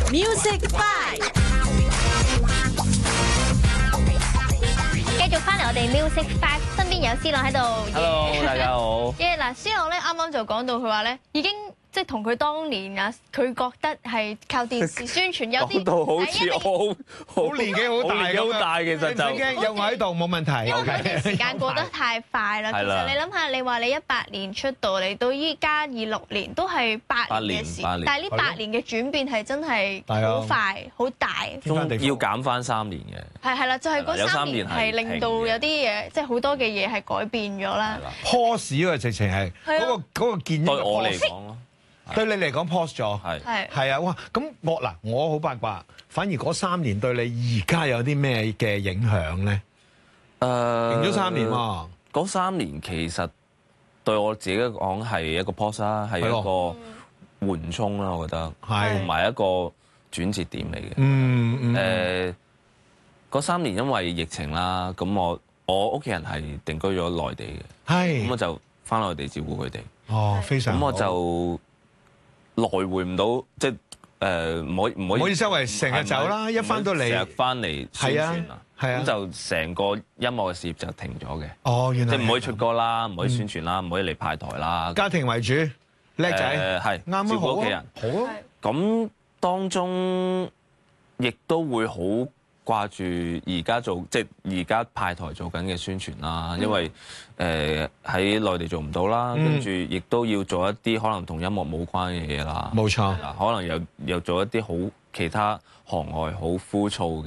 Music 5， 繼續翻嚟我哋 Music 5，身邊有思朗喺度。 Hello，大家好。 嗱，思朗咧啱啱就講到佢話咧，已經即係同佢當年啊，佢覺得係靠電視宣傳有啲講到好似好年紀好大咁好大，其實就驚有我喺度冇問題。 因為嗰段時間過得太快啦。其實你諗下，你話你18年出道嚟到依家26年，都係8年嘅事。但係呢8年嘅轉變係真係好快、好大。 仲要減翻3年嘅。 係啦，就係嗰3年係令到有啲嘢，即係好多嘅嘢係改變咗啦。 pause 嗰個直情係嗰個建議。 對我嚟講咯。 對你嚟講 pause 咗，係啊，哇！咁我好八卦，反而嗰3年對你而家有啲咩嘅影響咧？停咗3年喎， 嗰3年其實對我自己講係一個 pause 啦，係一個緩衝啦，我覺得，同埋一個轉折點嚟嘅。嗰3年因為疫情啦，咁我屋企人係定居咗內地嘅，咁我就翻內地照顧佢哋。 哦，非常好。 咁我就來回唔到，即係唔可以周圍成日走啦，一翻到嚟成日翻嚟宣傳啦，咁就成個音樂嘅事業就停咗嘅。 哦，原來即係唔可以出歌啦，唔可以宣傳啦，唔可以嚟派台啦。 家庭為主，叻仔， 係啱啱照顧屋企人， 好啊。 咁當中亦都會好掛住而家即係而家派台做緊嘅宣傳啦，因為喺內地做唔到啦，跟住亦都要做一啲可能同音樂冇關嘅嘢啦。 冇錯， 可能又做一啲好其他行外好枯燥